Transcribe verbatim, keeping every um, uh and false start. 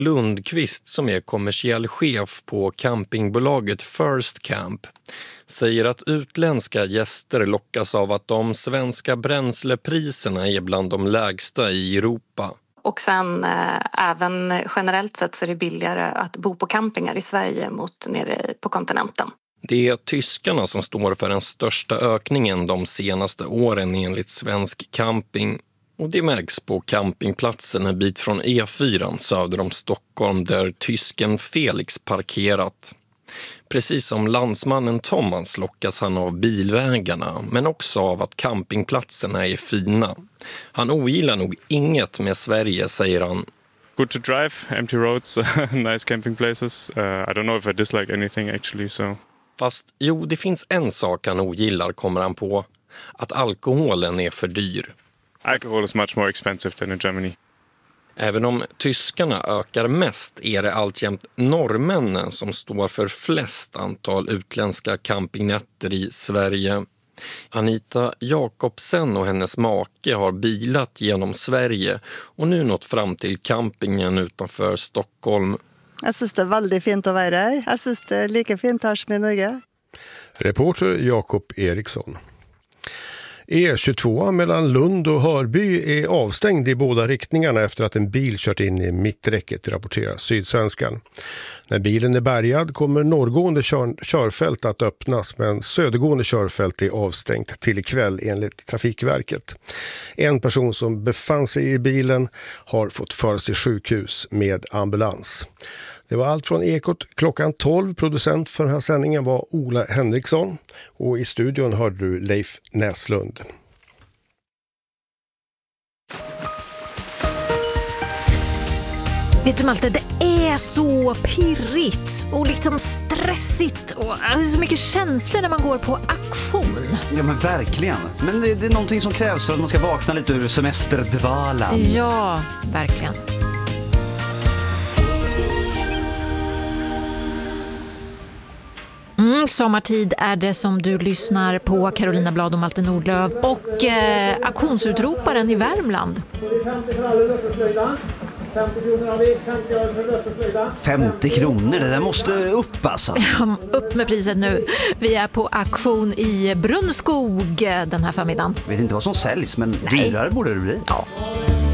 Lundqvist, som är kommersiell chef på campingbolaget First Camp, säger att utländska gäster lockas av att de svenska bränslepriserna är bland de lägsta i Europa. Och sen eh, även generellt sett så är det billigare att bo på campingar i Sverige mot nere på kontinenten. Det är tyskarna som står för den största ökningen de senaste åren enligt Svensk Camping. Och det märks på campingplatsen en bit från E fyra söder om Stockholm där tysken Felix parkerat. Precis som landsmannen Thomas lockas han av bilvägarna, men också av att campingplatserna är fina. Han ogillar nog inget med Sverige, säger han. Good to drive, empty roads, nice camping places. Uh, I don't know if I dislike anything actually, so... Fast jo, det finns en sak han ogillar, kommer han på. Att alkoholen är för dyr. Alcohol is much more expensive than in Germany. Även om tyskarna ökar mest är det alltjämt norrmännen som står för flest antal utländska campingnätter i Sverige. Anita Jakobsen och hennes make har bilat genom Sverige och nu nått fram till campingen utanför Stockholm. Jag syns det är väldigt fint att vara här. Jag syns det är lika fint här som i Norge. Reporter Jakob Eriksson. E tjugotvå mellan Lund och Hörby är avstängd i båda riktningarna efter att en bil kört in i mitträcket, rapporterar Sydsvenskan. När bilen är bärgad kommer norrgående kör- körfält att öppnas, men södergående körfält är avstängt till ikväll enligt Trafikverket. En person som befann sig i bilen har fått föras till sjukhus med ambulans. Det var allt från Ekot klockan tolv. Producent för den här sändningen var Ola Henriksson och i studion hörde du Leif Näslund. Vet du Malte, det är så pirrigt och liksom stressigt och det är så mycket känslor när man går på auktion. Ja men verkligen. Men det, det är någonting som krävs för att man ska vakna lite ur semesterdvalan. Ja, verkligen. Mm, sommartid är det som du lyssnar på Carolina Blad och Malte Nordlöf och eh, auktionsutroparen i Värmland. femtio kronor, det där måste upp alltså. Ja, upp med priset nu. Vi är på auktion i Brunnskog den här förmiddagen. Jag vet inte vad som säljs, men Nej. dyrare borde det bli. Ja.